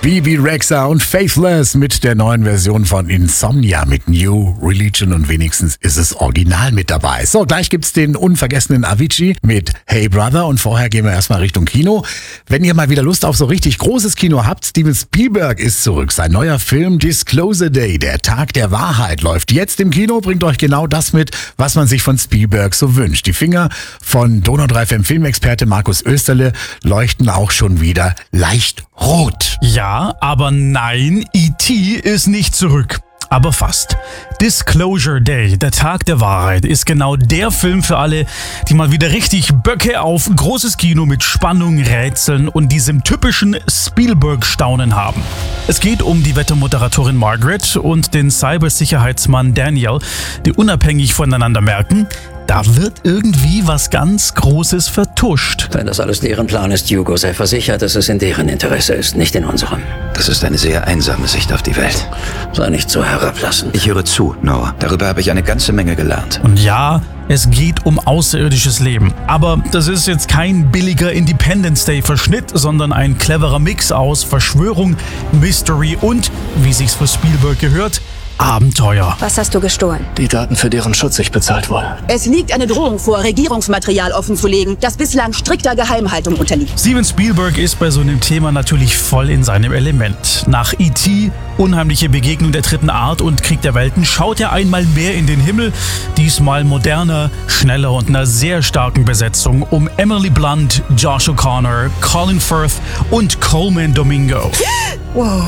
Bebe Rexha und Faithless mit der neuen Version von Insomnia mit New Religion und wenigstens ist es original mit dabei. So, gleich gibt's den unvergessenen Avicii mit Hey Brother und vorher gehen wir erstmal Richtung Kino. Wenn ihr mal wieder Lust auf so richtig großes Kino habt, Steven Spielberg ist zurück. Sein neuer Film Disclosure Day, der Tag der Wahrheit, läuft jetzt im Kino, bringt euch genau das mit, was man sich von Spielberg so wünscht. Die Finger von Donau 3 FM Filmexperte Markus Oesterle leuchten auch schon wieder leicht rot. Ja, aber nein, E.T. ist nicht zurück. Aber fast. Disclosure Day, der Tag der Wahrheit, ist genau der Film für alle, die mal wieder richtig Böcke auf großes Kino mit Spannung, Rätseln und diesem typischen Spielberg-Staunen haben. Es geht um die Wettermoderatorin Margaret und den Cybersicherheitsmann Daniel, die unabhängig voneinander merken, da wird irgendwie was ganz Großes vertuscht. Wenn das alles deren Plan ist, Hugo, sei versichert, dass es in deren Interesse ist, nicht in unserem. Das ist eine sehr einsame Sicht auf die Welt. Sei nicht so herablassend. Ich höre zu, Noah. Darüber habe ich eine ganze Menge gelernt. Und ja, es geht um außerirdisches Leben. Aber das ist jetzt kein billiger Independence Day-Verschnitt, sondern ein cleverer Mix aus Verschwörung, Mystery und, wie sich's für Spielberg gehört, Abenteuer. Was hast du gestohlen? Die Daten, für deren Schutz ich bezahlt wurde. Es liegt eine Drohung vor, Regierungsmaterial offenzulegen, das bislang strikter Geheimhaltung unterliegt. Steven Spielberg ist bei so einem Thema natürlich voll in seinem Element. Nach E.T., unheimliche Begegnung der dritten Art und Krieg der Welten schaut er einmal mehr in den Himmel. Diesmal moderner, schneller und einer sehr starken Besetzung um Emily Blunt, Josh O'Connor, Colin Firth und Coleman Domingo. Wow.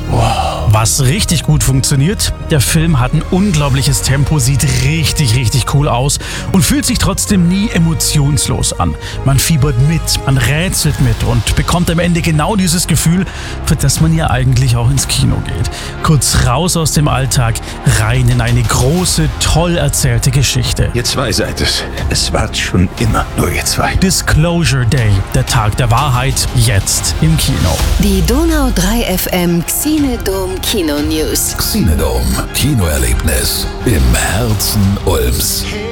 Was richtig gut funktioniert, der Film hat ein unglaubliches Tempo, sieht richtig, richtig cool aus und fühlt sich trotzdem nie emotionslos an. Man fiebert mit, man rätselt mit und bekommt am Ende genau dieses Gefühl, für das man ja eigentlich auch ins Kino geht. Kurz raus aus dem Alltag, rein in eine große, toll erzählte Geschichte. Ihr zwei seid es. Es wart schon immer nur ihr zwei. Disclosure Day, der Tag der Wahrheit, jetzt im Kino. Die Donau 3 FM Xenodome Kino News. Xenodome, Kinoerlebnis im Herzen Ulms.